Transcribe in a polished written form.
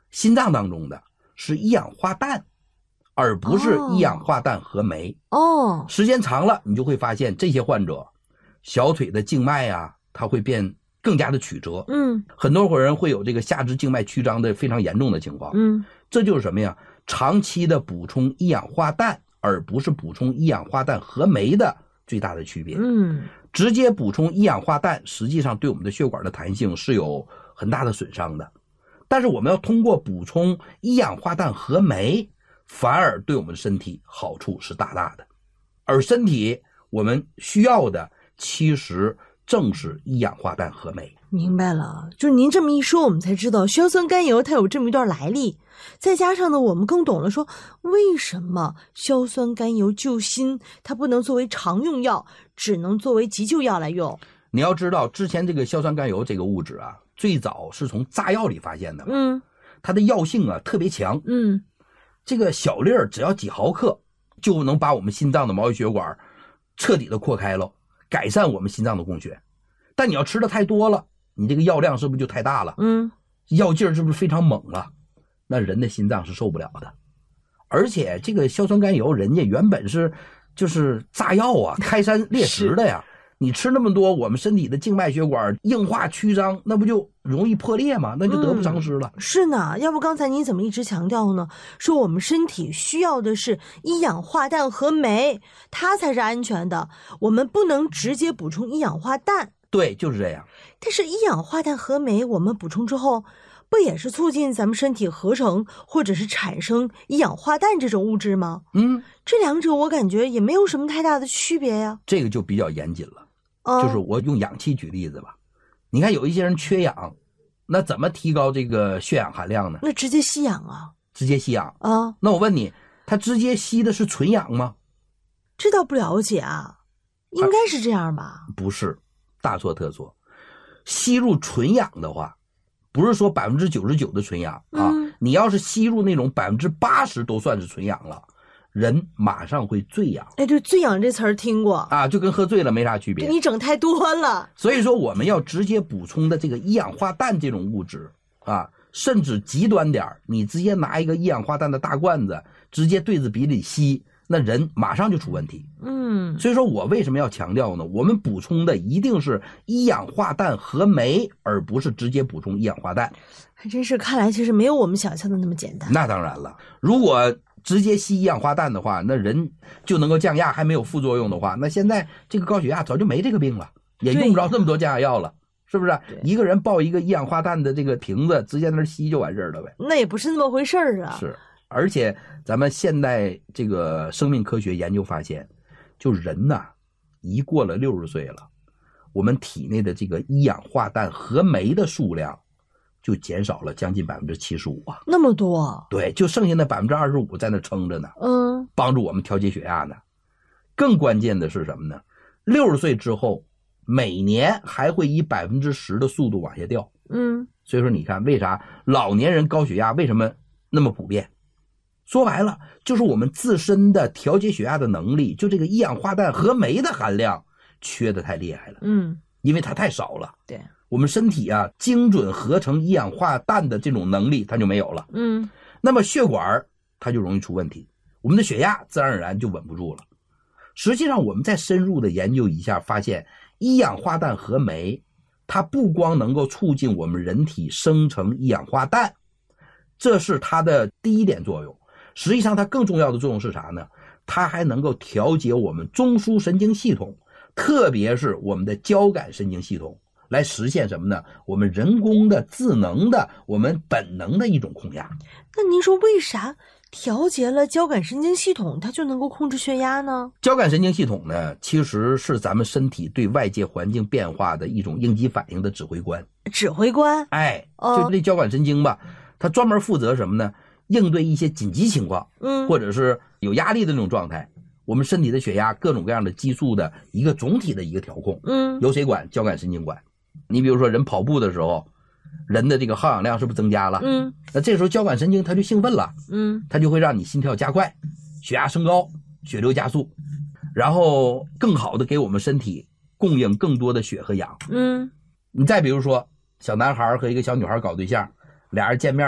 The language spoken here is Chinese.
心脏当中的是一氧化氮，而不是一氧化氮和酶。时间长了，你就会发现这些患者小腿的静脉啊，它会变更加的曲折。很多人会有这个下肢静脉曲张的非常严重的情况。这就是什么呀？长期的补充一氧化氮，而不是补充一氧化氮和酶的最大的区别。直接补充一氧化氮，实际上对我们的血管的弹性是有很大的损伤的。但是我们要通过补充一氧化氮和酶，反而对我们的身体好处是大大的。而身体我们需要的其实正是一氧化氮和酶。 明白了，就是您这么一说，我们才知道硝酸甘油它有这么一段来历。再加上呢，我们更懂了说为什么硝酸甘油救心它不能作为常用药，只能作为急救药来用。 你要知道，之前这个硝酸甘油这个物质啊，最早是从炸药里发现的。它的药性啊特别强。这个小粒儿只要几毫克，就能把我们心脏的毛细血管彻底的扩开了，改善我们心脏的供血。但你要吃的太多了，你这个药量是不是就太大了？药劲儿是不是非常猛了？那人的心脏是受不了的。而且这个硝酸甘油人家原本就是炸药啊，开山裂石的呀。你吃那么多，我们身体的静脉血管硬化曲张，那不就容易破裂吗？那就得不偿失了。 是呢，要不刚才你怎么一直强调呢？说我们身体需要的是一氧化氮和酶，它才是安全的，我们不能直接补充一氧化氮。 对，就是这样。 但是一氧化氮和酶我们补充之后，不也是促进咱们身体合成或者是产生一氧化氮这种物质吗？这两者我感觉也没有什么太大的区别呀。 这个就比较严谨了。就是我用氧气举例子吧，你看有一些人缺氧，那怎么提高这个血氧含量呢？ 那直接吸氧啊。 直接吸氧啊？那我问你，他直接吸的是纯氧吗？ 这倒不了解啊，应该是这样吧？ 不是，大错特错。吸入纯氧的话，不是说99%的纯氧啊，你要是吸入那种80%都算是纯氧了，人马上会醉氧。 哎，对，醉氧这词儿听过啊，就跟喝醉了没啥区别。 你整太多了。 所以说我们要直接补充的这个一氧化氮这种物质啊，甚至极端点，你直接拿一个一氧化氮的大罐子，直接对着鼻里吸，那人马上就出问题。所以说我为什么要强调呢？我们补充的一定是一氧化氮和酶，而不是直接补充一氧化氮。 还真是，看来其实没有我们想象的那么简单。 那当然了，如果直接吸一氧化氮的话，那人就能够降压，还没有副作用的话，那现在这个高血压早就没这个病了，也用不着那么多降压药了，是不是？一个人抱一个一氧化氮的这个瓶子，直接在那吸就完事了呗。 那也不是那么回事啊。 是，而且咱们现代这个生命科学研究发现，就人呐，一过了60岁了，我们体内的这个一氧化氮和酶的数量就减少了将近75%啊！ 那么多？ 对，就剩下那25%在那撑着呢，帮助我们调节血压呢。更关键的是什么呢？60岁之后，每年还会以10%的速度往下掉。所以说你看，为啥老年人高血压为什么那么普遍？说白了，就是我们自身的调节血压的能力，就这个一氧化氮和酶的含量缺得太厉害了。因为它太少了。 对。 我们身体啊，精准合成一氧化氮的这种能力它就没有了。那么血管它就容易出问题，我们的血压自然而然就稳不住了。实际上我们再深入的研究一下，发现一氧化氮和酶它不光能够促进我们人体生成一氧化氮，这是它的第一点作用。实际上它更重要的作用是啥呢？它还能够调节我们中枢神经系统，特别是我们的交感神经系统，来实现什么呢？我们人工的、智能的、我们本能的一种控压。 那您说为啥调节了交感神经系统，它就能够控制血压呢？ 交感神经系统呢，其实是咱们身体对外界环境变化的一种应激反应的指挥官。 指挥官？ 哎，就这交感神经吧，它专门负责什么呢？应对一些紧急情况，或者是有压力的那种状态。我们身体的血压、各种各样的激素的一个总体的一个调控，由谁管？交感神经管。你比如说人跑步的时候，人的这个耗氧量是不是增加了？那这时候交感神经它就兴奋了，它就会让你心跳加快，血压升高，血流加速，然后更好的给我们身体供应更多的血和氧。你再比如说小男孩和一个小女孩搞对象，俩人见面